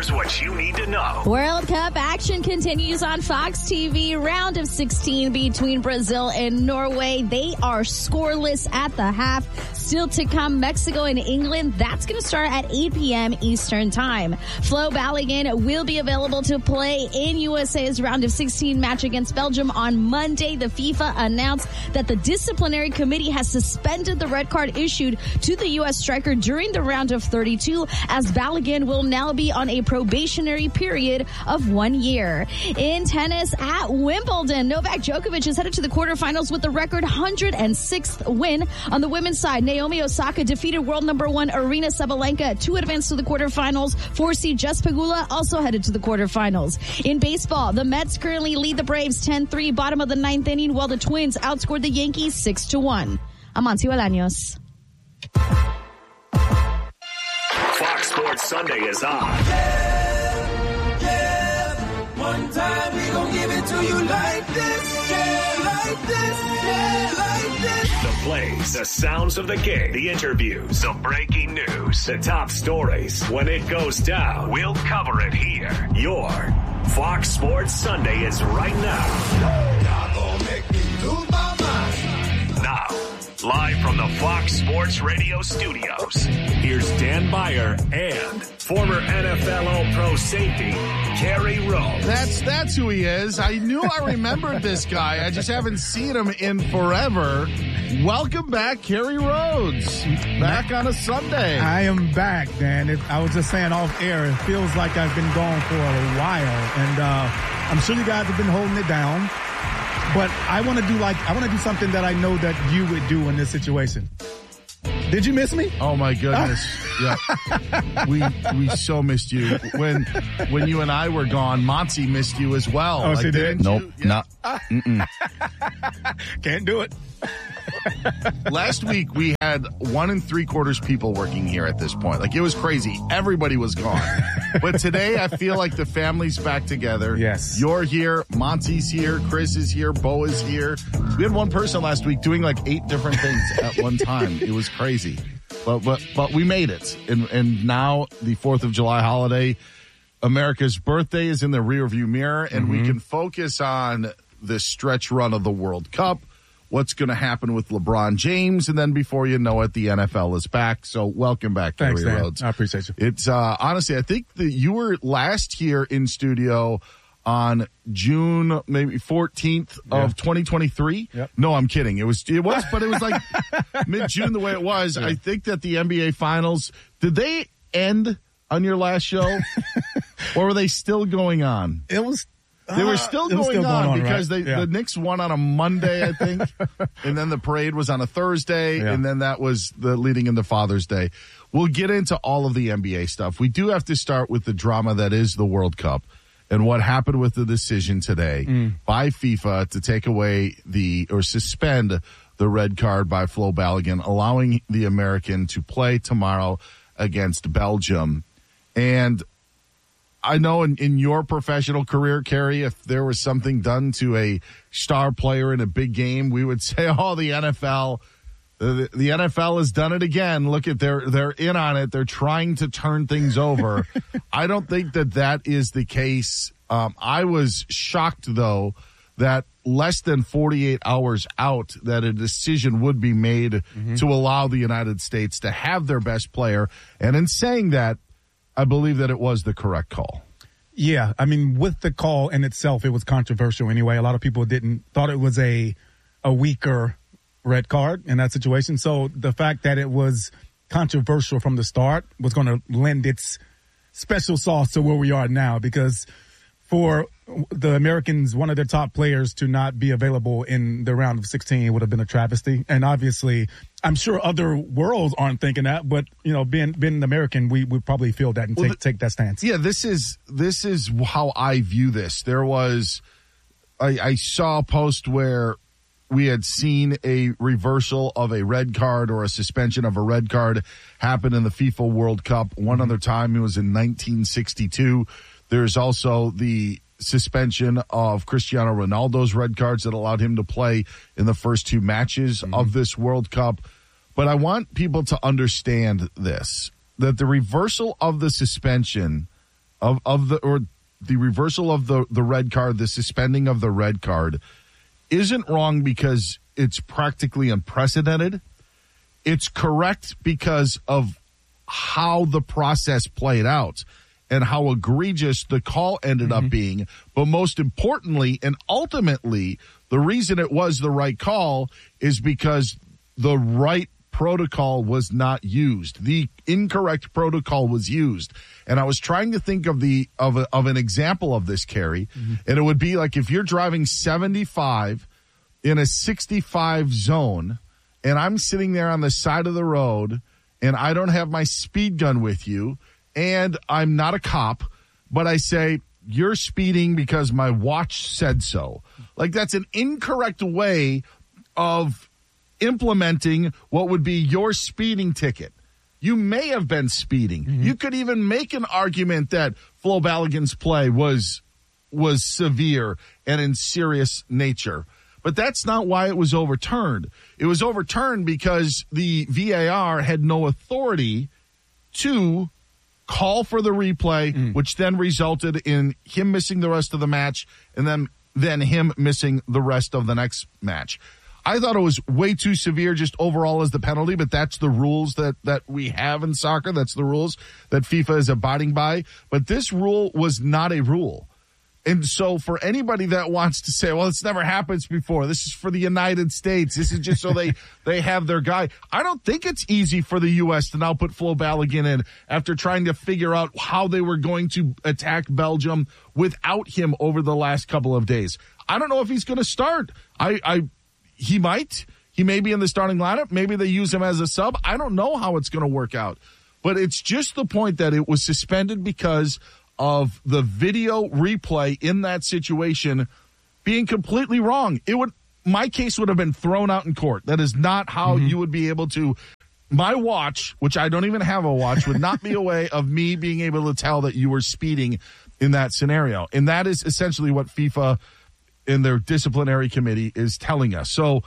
Here's what you need to know. World Cup action continues on Fox TV. Round of 16 between Brazil and Norway. They are scoreless at the half. Still to come, Mexico and England. That's going to start at 8 p.m. Eastern Time. Flo Balogun will be available to play in USA's round of 16 match against Belgium on Monday. The FIFA announced that the disciplinary committee has suspended the red card issued to the U.S. striker during the round of 32, as Balogun will now be on a probationary period of 1 year. In tennis at Wimbledon, Novak Djokovic is headed to the quarterfinals with the record 106th win. On the women's side, Naomi Osaka defeated world number 1 Aryna Sabalenka to advance to the quarterfinals. 4-seed Jess Pegula also headed to the quarterfinals. In baseball, the Mets currently lead the Braves 10-3, bottom of the 9th inning, while the Twins outscored the Yankees 6-1. I'm Monty Bolaños. Fox Sports Sunday is on. Yeah. One time we gon' give it to you like this. Yeah, like this. Yeah, like this. The plays, the sounds of the game, the interviews, the breaking news, the top stories. When it goes down, we'll cover it here. Your Fox Sports Sunday is right now. Y'all gon' make me lose my mind. Now, live from the Fox Sports Radio studios, here's Dan Beyer and former NFL All-Pro safety, Kerry Rhodes. That's who he is. I knew I remembered this guy. I just haven't seen him in forever. Welcome back, Kerry Rhodes. Back on a Sunday. I am back, Dan. I was just saying off air, it feels like I've been gone for a while. And I'm sure you guys have been holding it down. But I want to do something that I know that you would do in this situation. Did you miss me? Oh my goodness. Yeah. We so missed you. When you and I were gone, Monty missed you as well. Oh, she did? Nope. Yeah. Can't do it. Last week we had 1 3/4 people working here at this point. Like, it was crazy. Everybody was gone. But today I feel like the family's back together. Yes. You're here. Monty's here. Chris is here. Bo is here. We had one person last week doing like 8 different things at one time. It was crazy. But we made it. And now the 4th of July holiday, America's birthday is in the rearview mirror, and we can focus on this stretch run of the World Cup. What's going to happen with LeBron James, and then before you know it, the NFL is back. So welcome back, Thanks, Kerry Dan. Rhodes. I appreciate you. It's honestly, I think that you were last here in studio on June maybe 14th of 2023. Yep. No, I'm kidding. It was, but it was like mid-June the way it was. Yeah. I think that the NBA Finals, did they end on your last show, or were they still going on? It was. They were still going on because right? the Knicks won on a Monday, I think, and then the parade was on a Thursday, and then that was the leading into Father's Day. We'll get into all of the NBA stuff. We do have to start with the drama that is the World Cup and what happened with the decision today by FIFA to take away or suspend the red card by Flo Balogun, allowing the American to play tomorrow against Belgium. And I know in your professional career, Kerry, if there was something done to a star player in a big game, we would say, oh, the NFL has done it again. Look at they're in on it. They're trying to turn things over. I don't think that is the case. I was shocked, though, that less than 48 hours out that a decision would be made to allow the United States to have their best player. And in saying that, I believe that it was the correct call. Yeah, I mean, with the call in itself, it was controversial anyway. A lot of people thought it was a weaker red card in that situation. So the fact that it was controversial from the start was going to lend its special sauce to where we are now, because for the Americans, one of their top players to not be available in the round of 16 would have been a travesty. And obviously, I'm sure other worlds aren't thinking that, but being an American, we would probably feel that and take that stance. Yeah, this is how I view this. There was, I saw a post where we had seen a reversal of a red card or a suspension of a red card happen in the FIFA World Cup. One other time, it was in 1962. There's also the suspension of Cristiano Ronaldo's red cards that allowed him to play in the first 2 matches of this World Cup. But I want people to understand this, that the reversal of the suspension the reversal of the red card, the suspending of the red card, isn't wrong because it's practically unprecedented. It's correct because of how the process played out and how egregious the call ended up being. But most importantly and ultimately, the reason it was the right call is because the right protocol was not used. The incorrect protocol was used. And I was trying to think of an example of this, Carrie, and it would be like if you're driving 75 in a 65 zone and I'm sitting there on the side of the road and I don't have my speed gun with you and I'm not a cop, but I say, you're speeding because my watch said so. Like, that's an incorrect way of implementing what would be your speeding ticket. You may have been speeding. You could even make an argument that Flo Balogun's play was severe and in serious nature. But that's not why it was overturned. It was overturned because the VAR had no authority to call for the replay, which then resulted in him missing the rest of the match and then him missing the rest of the next match. I thought it was way too severe just overall as the penalty, but that's the rules that we have in soccer. That's the rules that FIFA is abiding by. But this rule was not a rule. And so for anybody that wants to say, well, it's never happened before, this is for the United States, this is just so they have their guy. I don't think it's easy for the U.S. to now put Flo Balogun in after trying to figure out how they were going to attack Belgium without him over the last couple of days. I don't know if he's going to start. He might. He may be in the starting lineup. Maybe they use him as a sub. I don't know how it's going to work out. But it's just the point that it was suspended because of the video replay in that situation being completely wrong. My case would have been thrown out in court. That is not how you would be able to. My watch, which I don't even have a watch, would not be a way of me being able to tell that you were speeding in that scenario. And that is essentially what FIFA in their disciplinary committee is telling us. So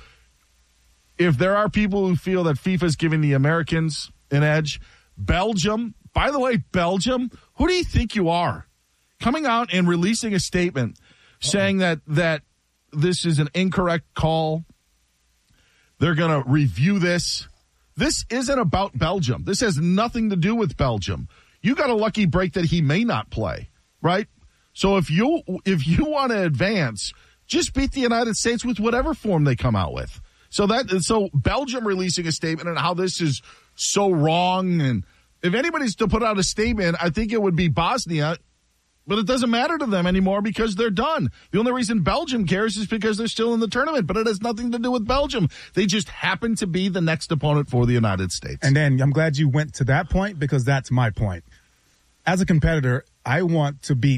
if there are people who feel that FIFA is giving the Americans an edge, Belgium, by the way, Belgium, who do you think you are? Coming out and releasing a statement saying that this is an incorrect call. They're going to review this. This isn't about Belgium. This has nothing to do with Belgium. You got a lucky break that he may not play, right? So if you want to advance, just beat the United States with whatever form they come out with. So Belgium releasing a statement on how this is so wrong, and if anybody's to put out a statement, I think it would be Bosnia, but it doesn't matter to them anymore because they're done. The only reason Belgium cares is because they're still in the tournament, but it has nothing to do with Belgium. They just happen to be the next opponent for the United States. And then I'm glad you went to that point because that's my point. As a competitor, I want to beat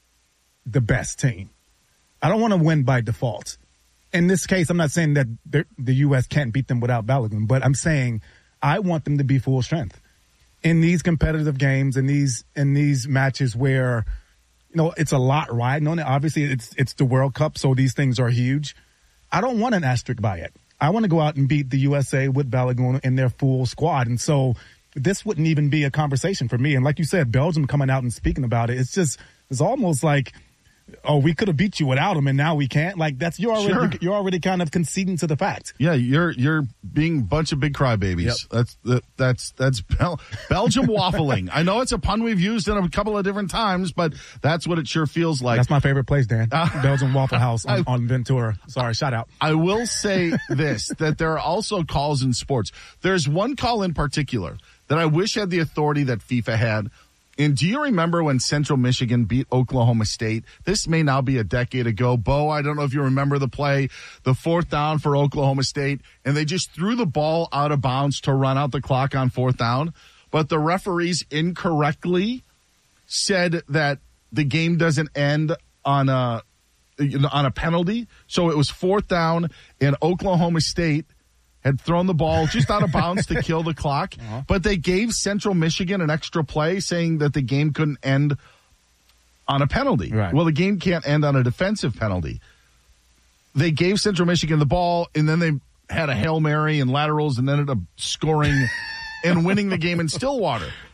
the best team. I don't want to win by default. In this case, I'm not saying that the U.S. can't beat them without Balogun, but I'm saying I want them to be full strength. In these competitive games, in these matches where, it's a lot riding on it. Obviously, it's the World Cup, so these things are huge. I don't want an asterisk by it. I want to go out and beat the USA with Balogun in their full squad. And so this wouldn't even be a conversation for me. And like you said, Belgium coming out and speaking about it, it's almost like, oh, we could have beat you without him, and now we can't. Like you're already kind of conceding to the fact. Yeah, you're being a bunch of big crybabies. Yep. That's Belgium waffling. I know it's a pun we've used in a couple of different times, but that's what it sure feels like. That's my favorite place, Dan. Belgium Waffle House on Ventura. Sorry, shout out. I will say this: that there are also calls in sports. There's one call in particular that I wish had the authority that FIFA had. And do you remember when Central Michigan beat Oklahoma State? This may now be a decade ago. Bo, I don't know if you remember the play, the fourth down for Oklahoma State, and they just threw the ball out of bounds to run out the clock on fourth down. But the referees incorrectly said that the game doesn't end on a penalty. So it was fourth down, and Oklahoma State had thrown the ball just out of bounds to kill the clock. But they gave Central Michigan an extra play saying that the game couldn't end on a penalty. Right. Well, the game can't end on a defensive penalty. They gave Central Michigan the ball, and then they had a Hail Mary and laterals and ended up scoring and winning the game in Stillwater.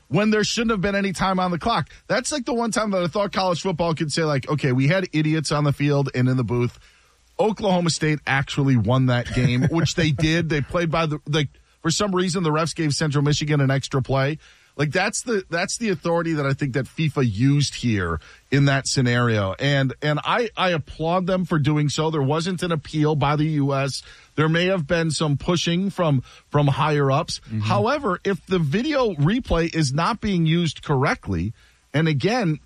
when there shouldn't have been any time on the clock. That's like the one time that I thought college football could say, like, okay, we had idiots on the field and in the booth. Oklahoma State actually won that game, which they did. They played by for some reason, the refs gave Central Michigan an extra play. Like, that's the authority that I think that FIFA used here in that scenario. And I applaud them for doing so. There wasn't an appeal by the U.S. There may have been some pushing from higher ups. Mm-hmm. However, if the video replay is not being used correctly, and again,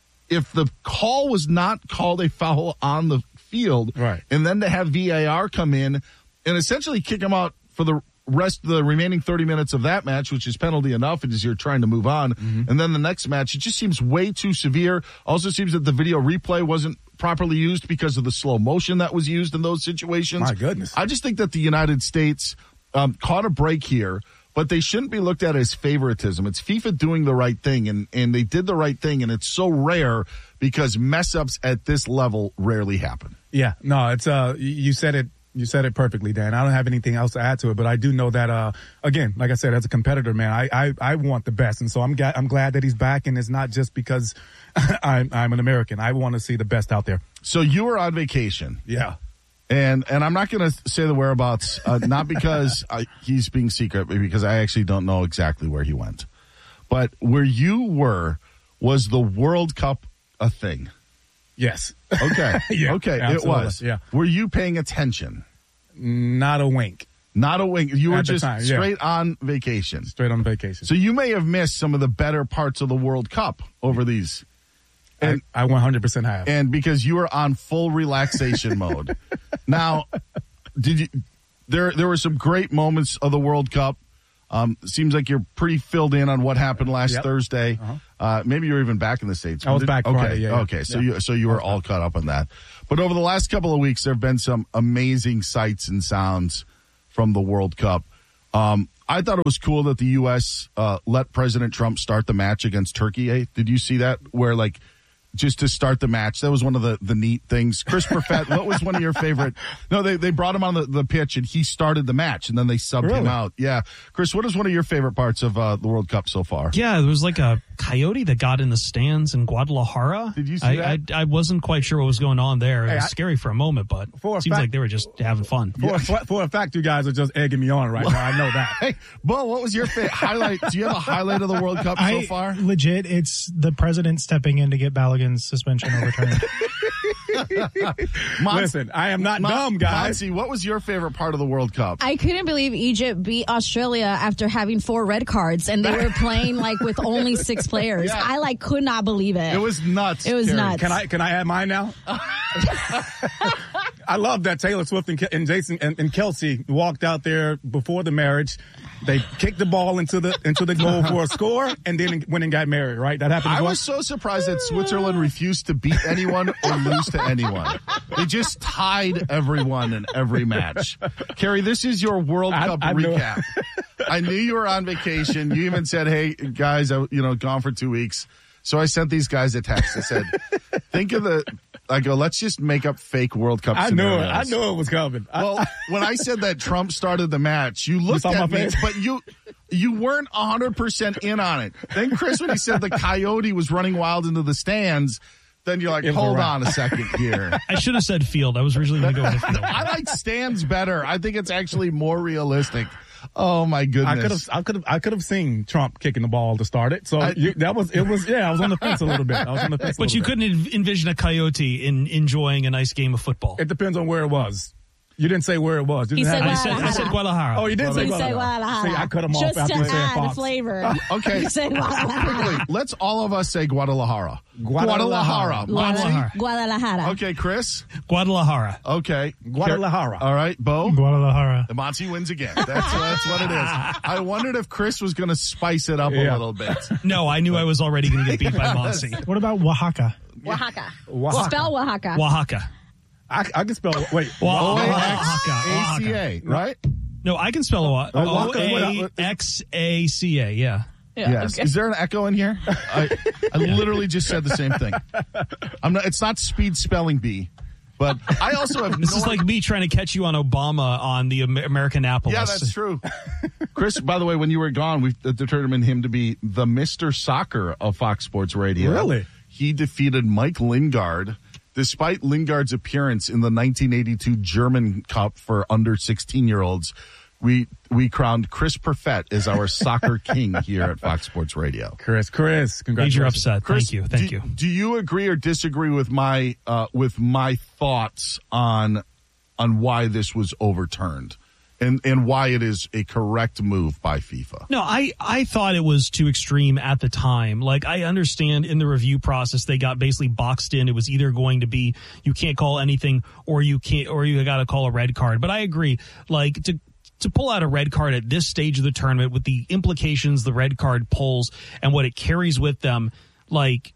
if the call was not called a foul on the field, right, and then to have VAR come in and essentially kick him out for the rest of the remaining 30 minutes of that match, which is penalty enough as you're trying to move on. Mm-hmm. And then the next match, it just seems way too severe. Also seems that the video replay wasn't properly used because of the slow motion that was used in those situations. My goodness. I just think that the United States caught a break here, but they shouldn't be looked at as favoritism. It's FIFA doing the right thing, and they did the right thing, and it's so rare because mess-ups at this level rarely happen. Yeah, no, it's you said it. You said it perfectly, Dan. I don't have anything else to add to it, but I do know that, again, like I said, as a competitor, man, I want the best. And so I'm glad that he's back, and it's not just because I'm an American. I want to see the best out there. So you were on vacation. Yeah. And I'm not going to say the whereabouts, not because he's being secret, but because I actually don't know exactly where he went. But where you were, was the World Cup a thing? Yes. Okay. Yeah, okay. absolutely. It was. Yeah. Were you paying attention? Not a wink. Not a wink. You were At the just time, yeah. straight on vacation. Straight on vacation. So you may have missed some of the better parts of the World Cup over these. And I 100% have. And because you were on full relaxation mode. Now, did you? There were some great moments of the World Cup. Seems like you're pretty filled in on what happened last Thursday. Uh-huh. Maybe you were even back in the States. I was back okay. Friday, yeah. Okay, so you were all caught up on that. But over the last couple of weeks, there have been some amazing sights and sounds from the World Cup. I thought it was cool that the U.S. Let President Trump start the match against Turkey. Did you see that? Where, like, just to start the match. That was one of the neat things. Chris Perfett, what was one of your favorite? No, they brought him on the pitch, and he started the match, and then they subbed him out. Yeah. Chris, what is one of your favorite parts of the World Cup so far? Yeah, there was like a coyote that got in the stands in Guadalajara. Did you see that? I wasn't quite sure what was going on there. It was scary for a moment, but it seems like they were just having fun. For a fact, you guys are just egging me on right now. I know that. Hey, Bo, what was your highlight? Do you have a highlight of the World Cup so far? Legit, it's the president stepping in to get Balogun's suspension overturned. Listen, I am not dumb, guys. Monty, what was your favorite part of the World Cup? I couldn't believe Egypt beat Australia after having 4 red cards, and they were playing like with only 6 players. Yeah. I could not believe it. It was nuts. It was Carrie. nuts. Can I add mine now? I love that Taylor Swift and Jason and Kelsey walked out there before the marriage. They kicked the ball into the goal for a score, and then went and got married. Right? That happened. I was so surprised that Switzerland refused to beat anyone or lose to anyone. They just tied everyone in every match. Carrie, this is your World Cup recap. I knew you were on vacation. You even said, "Hey guys, gone for 2 weeks." So I sent these guys a text. I said, "Think of the." I go, let's just make up fake World Cup scenarios. I knew it was coming. Well, when I said that Trump started the match, you looked at me, but you weren't 100% in on it. Then Chris, when he said the coyote was running wild into the stands, then you're like, hold on a second here. I should have said field. I was originally going to go with field. I like stands better. I think it's actually more realistic. Oh my goodness! I could have seen Trump kicking the ball to start it. So I was on the fence a little bit. But you couldn't envision a coyote enjoying a nice game of football. It depends on where it was. You didn't say where it was. I said Guadalajara. Oh, you did say Guadalajara. See, I cut him off just after to you said add Fox. flavor. Okay. Quickly, let's all of us say Guadalajara. Guadalajara. Guadalajara. Okay, Chris. Guadalajara. Okay. Guadalajara. All right, Bo. Guadalajara. Monty wins again. That's what it is. I wondered if Chris was going to spice it up a little bit. No, I knew I was already going to get beat by Monty. What about Oaxaca? Oaxaca. Oaxaca. Spell Oaxaca. Oaxaca. I can spell. Wait. Oaxaca, right? No, I can spell Oaxaca. Yeah. Yes. Okay. Is there an echo in here? I literally just said the same thing. It's not speed spelling bee. But I also have This is like me trying to catch you on Obama on the American Apple. Yeah, that's true. Chris, by the way, when you were gone, we determined him to be the Mr. Soccer of Fox Sports Radio. Really? He defeated Mike Lingard. Despite Lingard's appearance in the 1982 German Cup for under 16-year-olds, we crowned Chris Perfett as our soccer king here at Fox Sports Radio. Chris, congratulations. Major upset. Chris, Thank you. Do you agree or disagree with my thoughts on why this was overturned? And why it is a correct move by FIFA. No, I thought it was too extreme at the time. Like, I understand in the review process, they got basically boxed in. It was either going to be, you can't call anything or you got to call a red card. But I agree, like, to pull out a red card at this stage of the tournament with the implications the red card pulls and what it carries with them, like,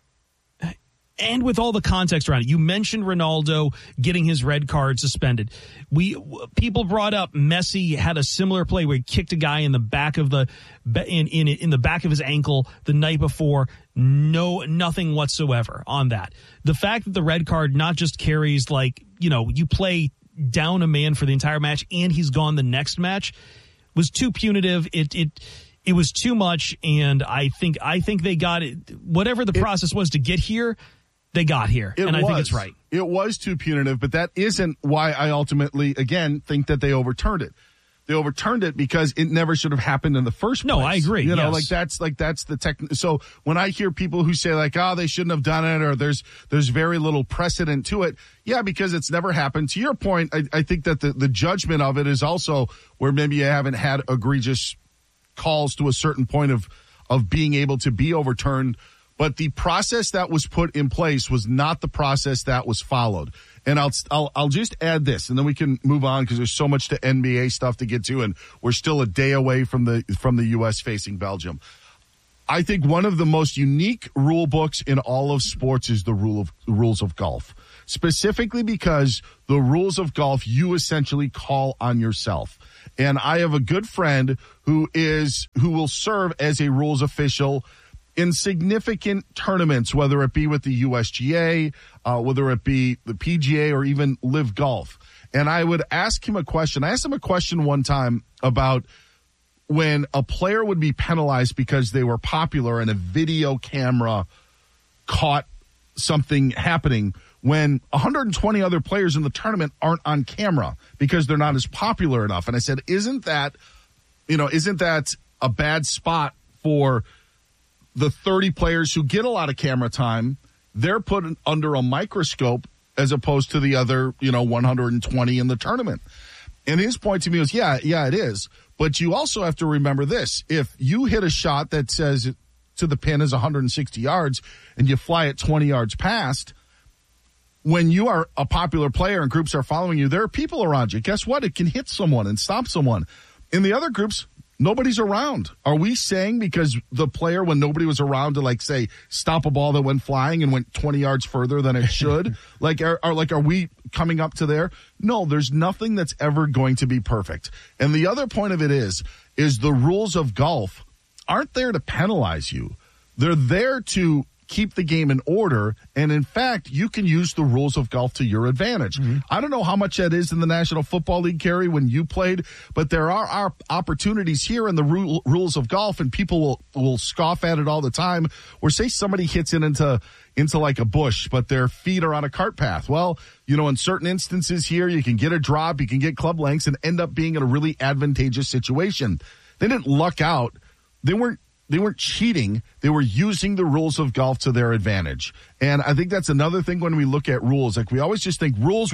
and with all the context around it. You mentioned Ronaldo getting his red card suspended. People brought up Messi had a similar play where he kicked a guy in the back of the in the back of his ankle the night before. Nothing whatsoever on that. The fact that the red card not just carries, like, you play down a man for the entire match and he's gone the next match was too punitive. It was too much, and I think they got it. Whatever the process was to get here, they got here, and I think it's right. It was too punitive, but that isn't why I ultimately, again, think that they overturned it. They overturned it because it never should have happened in the first place. No, I agree. Yes. that's the tech. So when I hear people who say like, oh, they shouldn't have done it, or there's very little precedent to it. Yeah, because it's never happened. To your point, I think that the judgment of it is also where maybe you haven't had egregious calls to a certain point of being able to be overturned. But the process that was put in place was not the process that was followed. And I'll just add this, and then we can move on because there's so much to NBA stuff to get to, and we're still a day away from the U.S. facing Belgium. I think one of the most unique rule books in all of sports is the rules of golf, specifically because the rules of golf you essentially call on yourself. And I have a good friend who will serve as a rules official in significant tournaments, whether it be with the USGA, whether it be the PGA, or even Live Golf. And I would ask him a question. I asked him a question one time about when a player would be penalized because they were popular and a video camera caught something happening when 120 other players in the tournament aren't on camera because they're not as popular enough. And I said, isn't that a bad spot for the 30 players who get a lot of camera time? They're put under a microscope as opposed to the other, 120 in the tournament. And his point to me was, yeah, it is. But you also have to remember this. If you hit a shot that says to the pin is 160 yards and you fly it 20 yards past, when you are a popular player and groups are following you, there are people around you. Guess what? It can hit someone and stop someone. In the other groups, nobody's around. Are we saying because the player, when nobody was around to, like, say, stop a ball that went flying and went 20 yards further than it should, are we coming up to there? No, there's nothing that's ever going to be perfect. And the other point of it is the rules of golf aren't there to penalize you. They're there to keep the game in order. And in fact, you can use the rules of golf to your advantage. Mm-hmm. I don't know how much that is in the National Football League, Kerry, when you played, but there are opportunities here in the rules of golf, and people will scoff at it all the time, where say somebody hits it into like a bush, but their feet are on a cart path. Well, in certain instances here, you can get a drop, you can get club lengths and end up being in a really advantageous situation. They didn't luck out. They weren't cheating. They were using the rules of golf to their advantage. And I think that's another thing when we look at rules. Like, we always just think rules,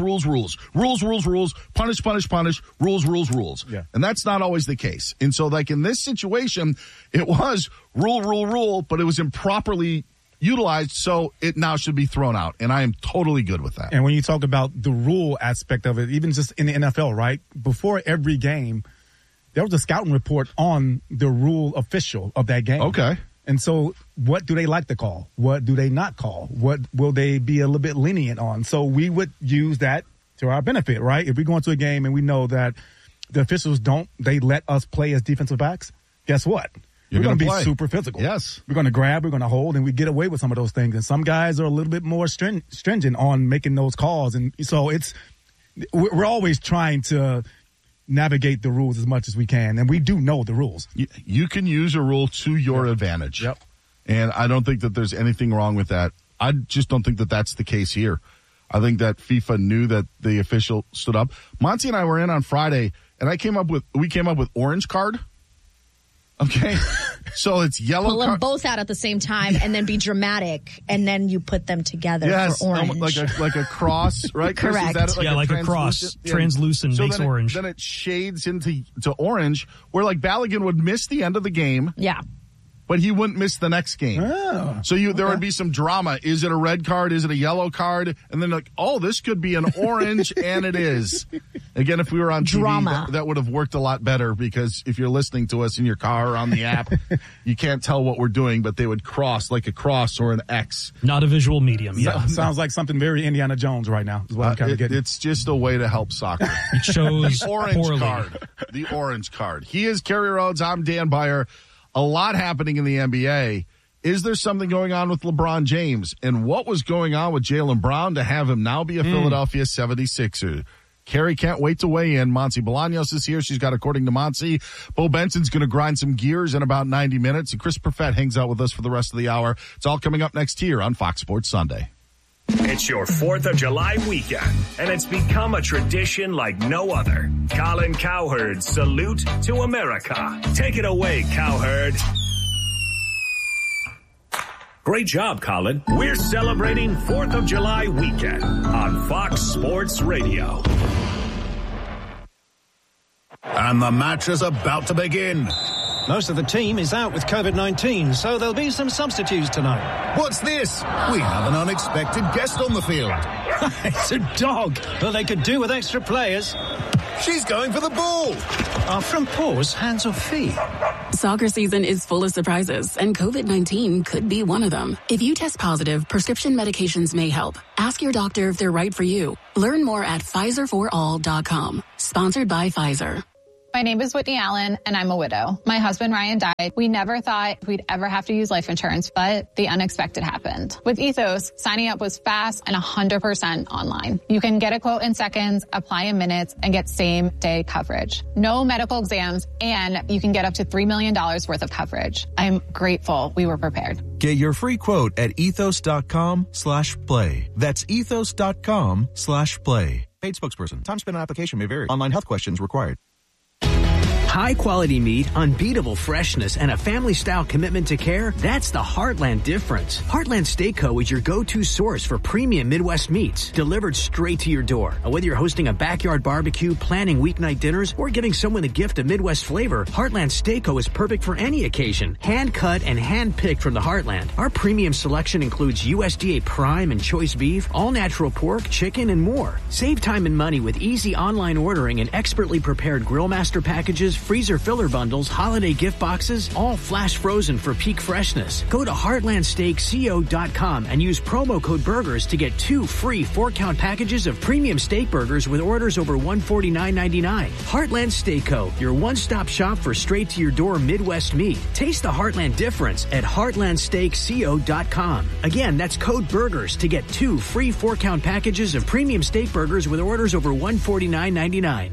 punish, rules. Yeah. And that's not always the case. And so, like, in this situation, it was rule, but it was improperly utilized, so it now should be thrown out. And I am totally good with that. And when you talk about the rule aspect of it, even just in the NFL, right? Before every game, there was a scouting report on the rule official of that game. Okay. And so what do they like to call? What do they not call? What will they be a little bit lenient on? So we would use that to our benefit, right? If we go into a game and we know that the officials they let us play as defensive backs, guess what? we're going to be play. super physical. Yes. We're going to grab, we're going to hold, and we get away with some of those things. And some guys are a little bit more stringent on making those calls. And so we're always trying to navigate the rules as much as we can. And we do know the rules. You can use a rule to your advantage. Yep. And I don't think that there's anything wrong with that. I just don't think that that's the case here. I think that FIFA knew that the official stood up. Monty and I were in on Friday, and we came up with orange card. Okay, so it's yellow. Pull them card. both out at the same time, and then be dramatic, and then you put them together Yes, for orange. like a cross, right? Chris? Correct. Is that Like a cross, translucent so makes then orange. Then it shades into orange, where like Balogun would miss the end of the game. Yeah. But he wouldn't miss the next game. Oh, So there would be some drama. Is it a red card? Is it a yellow card? And then like, oh, this could be an orange, and it is. Again, if we were on TV, Drama. that would have worked a lot better, because if you're listening to us in your car or on the app, you can't tell what we're doing, but they would cross like a cross or an X. Not a visual medium. Yeah. Sounds like something very Indiana Jones right now is what I'm kind of getting. It's just a way to help soccer. It shows The orange poorly. card. The orange card. He is Kerry Rhodes. I'm Dan Beyer. A lot happening in the NBA. Is there something going on with LeBron James? And what was going on with Jaylen Brown to have him now be a Philadelphia 76er? Kerry can't wait to weigh in. Monty Bolaños is here. She's got According to Monty. Bo Benson's going to grind some gears in about 90 minutes. And Chris Perfett hangs out with us for the rest of the hour. It's all coming up next here on Fox Sports Sunday. It's your 4th of July weekend, and it's become a tradition like no other. Colin Cowherd's Salute to America. Take it away, Cowherd. Great job, Colin. We're celebrating 4th of July weekend on Fox Sports Radio. And the match is about to begin. Most of the team is out with COVID-19, so there'll be some substitutes tonight. What's this? We have an unexpected guest on the field. It's a dog, but they could do with extra players. She's going for the ball. Are front paws hands or feet? Soccer season is full of surprises, and COVID-19 could be one of them. If you test positive, prescription medications may help. Ask your doctor if they're right for you. Learn more at PfizerForAll.com. Sponsored by Pfizer. My name is Whitney Allen, and I'm a widow. My husband, Ryan, died. We never thought we'd ever have to use life insurance, but the unexpected happened. With Ethos, signing up was fast and 100% online. You can get a quote in seconds, apply in minutes, and get same-day coverage. No medical exams, and you can get up to $3 million worth of coverage. I'm grateful we were prepared. Get your free quote at ethos.com/play. That's ethos.com/play. Paid spokesperson. Time spent on application may vary. Online health questions required. High quality meat, unbeatable freshness, and a family-style commitment to care, that's the Heartland difference. Heartland Steak Co. is your go-to source for premium Midwest meats, delivered straight to your door. Whether you're hosting a backyard barbecue, planning weeknight dinners, or giving someone a gift of Midwest flavor, Heartland Steak Co. is perfect for any occasion. Hand-cut and hand-picked from the Heartland. Our premium selection includes USDA Prime and Choice Beef, all-natural pork, chicken, and more. Save time and money with easy online ordering and expertly prepared Grill Master packages, freezer filler bundles, holiday gift boxes, all flash frozen for peak freshness. Go to heartlandsteakco.com and use promo code BURGERS to get 2 free 4-count packages of premium steak burgers with orders over $149.99. Heartland Steak Co., your one-stop shop for straight-to-your-door Midwest meat. Taste the Heartland difference at heartlandsteakco.com. Again, that's code BURGERS to get 2 free 4-count packages of premium steak burgers with orders over $149.99.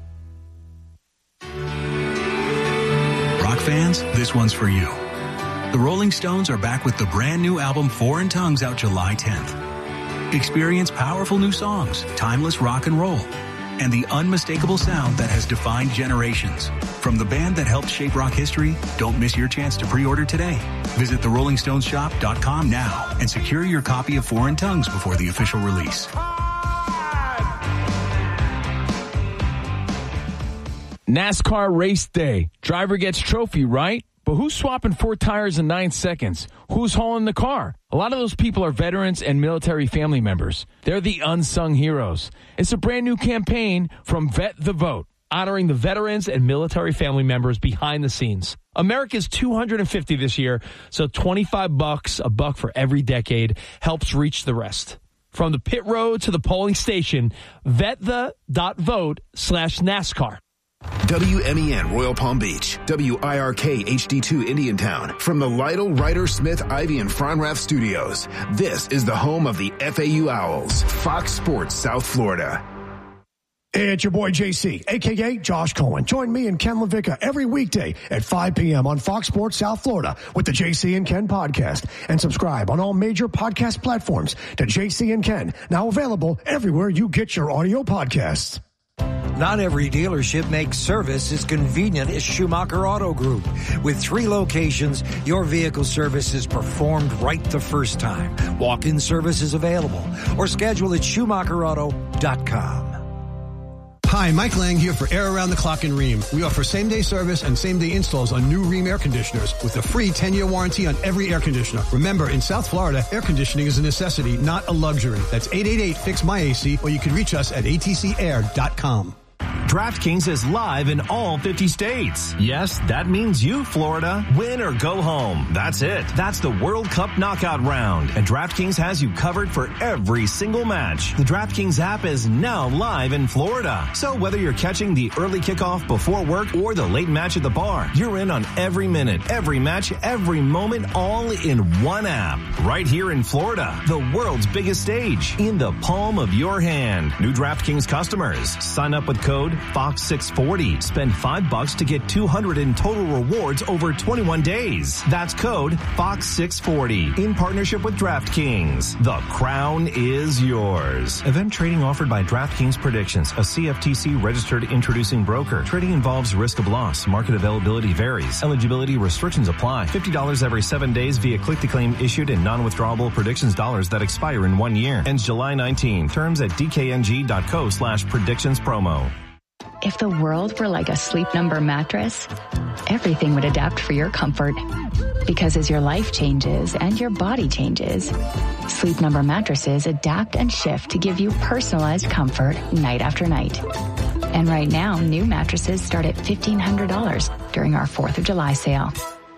Rock fans, this one's for you. The Rolling Stones are back with the brand new album Foreign Tongues out July 10th. Experience powerful new songs, timeless rock and roll, and the unmistakable sound that has defined generations. From the band that helped shape rock history, don't miss your chance to pre-order today. Visit therollingstoneshop.com now and secure your copy of Foreign Tongues before the official release. NASCAR race day. Driver gets trophy, right? But who's swapping 4 tires in 9 seconds? Who's hauling the car? A lot of those people are veterans and military family members. They're the unsung heroes. It's a brand new campaign from Vet the Vote, honoring the veterans and military family members behind the scenes. America's 250 this year, so $25, a buck for every decade, helps reach the rest. From the pit road to the polling station, vetthe.vote/NASCAR. WMEN Royal Palm Beach, WIRK HD2 Indiantown. From the Lytle, Ryder, Smith, Ivy, and Fronrath studios, this is the home of the FAU Owls, Fox Sports South Florida. Hey, it's your boy JC, a.k.a. Josh Cohen. Join me and Ken LaVicka every weekday at 5 p.m. on Fox Sports South Florida with the JC and Ken podcast. And subscribe on all major podcast platforms to JC and Ken, now available everywhere you get your audio podcasts. Not every dealership makes service as convenient as Schumacher Auto Group. With 3 locations, your vehicle service is performed right the first time. Walk-in service is available or schedule at SchumacherAuto.com. Hi, Mike Lang here for Air Around the Clock in Rheem. We offer same-day service and same-day installs on new Rheem air conditioners with a free 10-year warranty on every air conditioner. Remember, in South Florida, air conditioning is a necessity, not a luxury. That's 888-FIX-MY-AC, or you can reach us at atcair.com. DraftKings is live in all 50 states. Yes, that means you, Florida. Win or go home. That's it. That's the World Cup knockout round. And DraftKings has you covered for every single match. The DraftKings app is now live in Florida. So whether you're catching the early kickoff before work or the late match at the bar, you're in on every minute, every match, every moment, all in one app. Right here in Florida, the world's biggest stage, in the palm of your hand. New DraftKings customers, sign up with code FOX640. Spend $5 to get $200 in total rewards over 21 days. That's code FOX640 in partnership with DraftKings. The crown is yours. Event trading offered by DraftKings Predictions, a CFTC registered introducing broker. Trading involves risk of loss. Market availability varies. Eligibility restrictions apply. $50 every 7 days via click-to-claim issued in non-withdrawable predictions dollars that expire in 1 year. Ends July 19. Terms at dkng.co/predictions promo. If the world were like a Sleep Number mattress, everything would adapt for your comfort. Because as your life changes and your body changes, Sleep Number mattresses adapt and shift to give you personalized comfort night after night. And right now, new mattresses start at $1,500 during our 4th of July sale.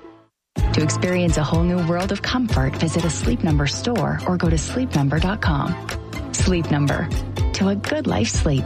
To experience a whole new world of comfort, visit a Sleep Number store or go to sleepnumber.com. Sleep Number. To a good life sleep.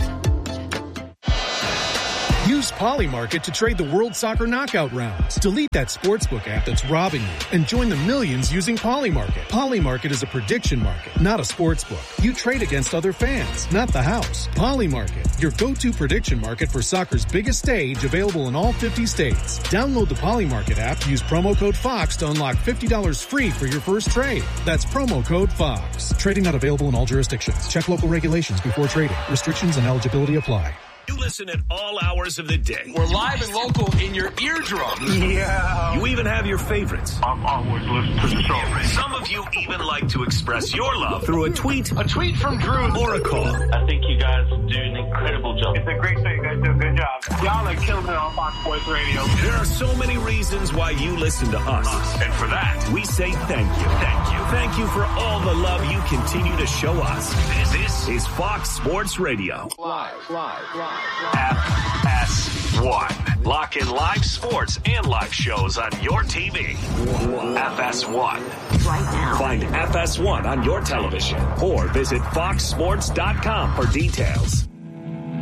Use Polymarket to trade the World Soccer Knockout rounds. Delete that sportsbook app that's robbing you and join the millions using Polymarket. Polymarket is a prediction market, not a sportsbook. You trade against other fans, not the house. Polymarket, your go-to prediction market for soccer's biggest stage, available in all 50 states. Download the Polymarket app, use promo code FOX to unlock $50 free for your first trade. That's promo code FOX. Trading not available in all jurisdictions. Check local regulations before trading. Restrictions and eligibility apply. You listen at all hours of the day. We're live and local in your eardrum. Yeah. You even have your favorites. I'm always listening to the show. Some of you even like to express your love through a tweet. A tweet from Drew. Or a call. I think you guys do an incredible job. It's a great show. You guys do a good job. Y'all are killing it on Fox Sports Radio. There are so many reasons why you listen to us. And for that, we say thank you. Thank you. Thank you for all the love you continue to show us. This is Fox Sports Radio. Live. FS1. Lock in live sports and live shows on your TV. FS1. Right now. Find FS1 on your television or visit foxsports.com for details.